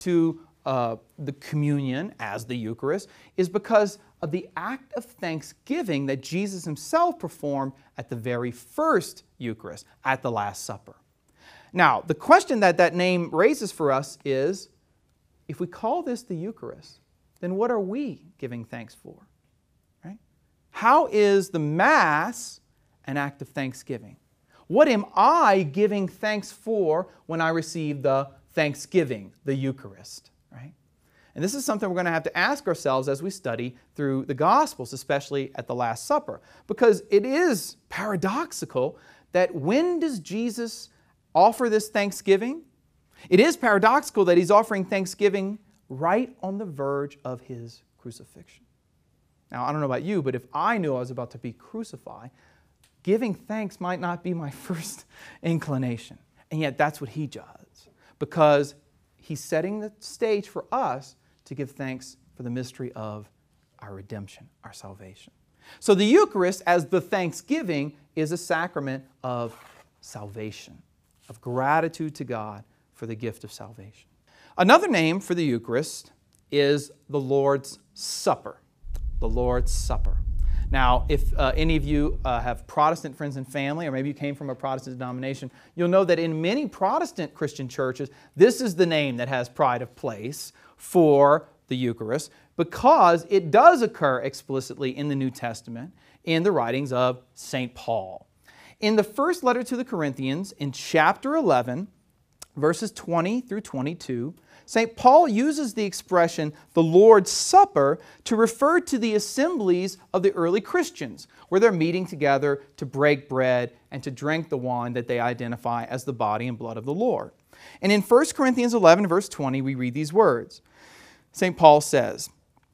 to the communion as the Eucharist is because of the act of thanksgiving that Jesus himself performed at the very first Eucharist, at the Last Supper. Now, the question that that name raises for us is, if we call this the Eucharist, then what are we giving thanks for? Right? How is the Mass an act of thanksgiving? What am I giving thanks for when I receive the thanksgiving, the Eucharist? Right? And this is something we're going to have to ask ourselves as we study through the Gospels, especially at the Last Supper. Because it is paradoxical that when does Jesus offer this thanksgiving? It is paradoxical that he's offering thanksgiving right on the verge of his crucifixion. Now, I don't know about you, but if I knew I was about to be crucified, giving thanks might not be my first inclination. And yet that's what he does, because he's setting the stage for us to give thanks for the mystery of our redemption, our salvation. So the Eucharist, as the thanksgiving, is a sacrament of salvation, of gratitude to God for the gift of salvation. Another name for the Eucharist is the Lord's Supper. The Lord's Supper. Now, if any of you have Protestant friends and family, or maybe you came from a Protestant denomination, you'll know that in many Protestant Christian churches, this is the name that has pride of place for the Eucharist, because it does occur explicitly in the New Testament in the writings of St. Paul. In the first letter to the Corinthians, in chapter 11, verses 20 through 22, St. Paul uses the expression the Lord's Supper to refer to the assemblies of the early Christians, where they're meeting together to break bread and to drink the wine that they identify as the body and blood of the Lord. And in 1 Corinthians 11, verse 20, we read these words. St. Paul says,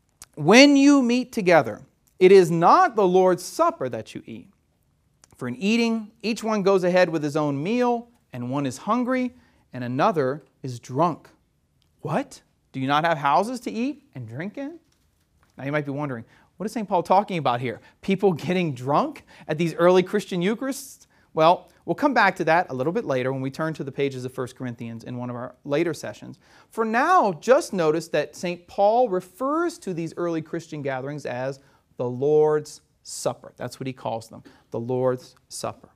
"When you meet together, it is not the Lord's Supper that you eat. For in eating, each one goes ahead with his own meal, and one is hungry, and another is drunk. What? Do you not have houses to eat and drink in?" Now you might be wondering, what is St. Paul talking about here? People getting drunk at these early Christian Eucharists? Well, we'll come back to that a little bit later when we turn to the pages of 1 Corinthians in one of our later sessions. For now, just notice that St. Paul refers to these early Christian gatherings as the Lord's Supper. That's what he calls them, the Lord's Supper.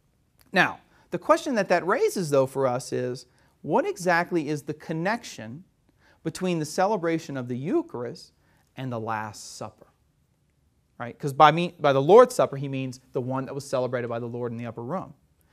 Now, the question that raises, though, for us is, what exactly is the connection between the celebration of the Eucharist and the Last Supper? Right? Because by the Lord's Supper, he means the one that was celebrated by the Lord in the upper room.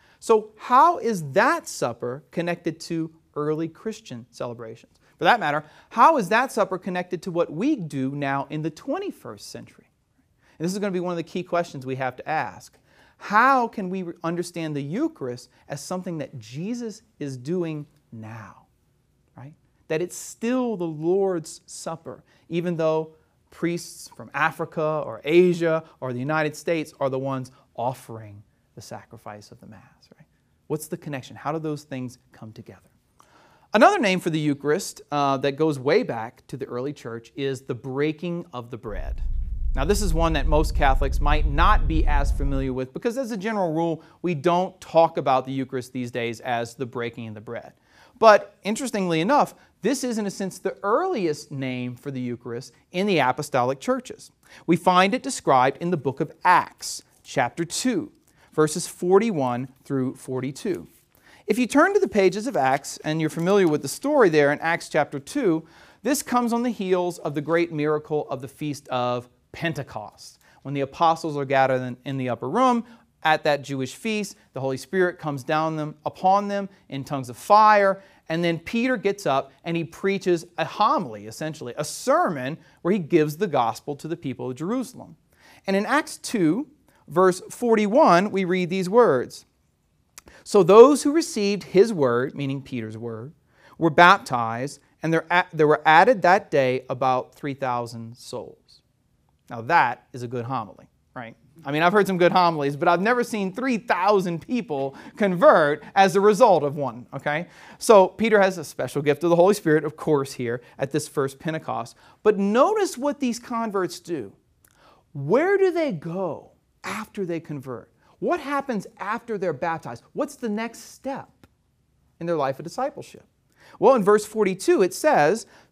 So how is that supper connected to early Christian celebrations? For that matter, how is that supper connected to what we do now in the 21st century? And this is going to be one of the key questions we have to ask. How can we understand the Eucharist as something that Jesus is doing now? Right? That it's still the Lord's Supper, even though priests from Africa or Asia or the United States are the ones offering the sacrifice of the Mass. Right? What's the connection? How do those things come together? Another name for the Eucharist that goes way back to the early church is the breaking of the bread. Now, this is one that most Catholics might not be as familiar with because, as a general rule, we don't talk about the Eucharist these days as the breaking of the bread. But interestingly enough, this is in a sense the earliest name for the Eucharist in the apostolic churches. We find it described in the book of Acts, chapter 2, verses 41 through 42. If you turn to the pages of Acts, and you're familiar with the story there in Acts chapter 2, this comes on the heels of the great miracle of the Feast of Pentecost. When the apostles are gathered in the upper room at that Jewish feast, the Holy Spirit comes down upon them in tongues of fire, and then Peter gets up and he preaches a homily, essentially, a sermon where he gives the gospel to the people of Jerusalem. And in Acts 2, verse 41, we read these words. "So those who received his word," meaning Peter's word, "were baptized, and there were added that day about 3,000 souls." Now that is a good homily, right? I mean, I've heard some good homilies, but I've never seen 3,000 people convert as a result of one, okay? So Peter has a special gift of the Holy Spirit, of course, here at this first Pentecost. But notice what these converts do. Where do they go after they convert? What happens after they're baptized? What's the next step in their life of discipleship? Well, in verse 42 it says,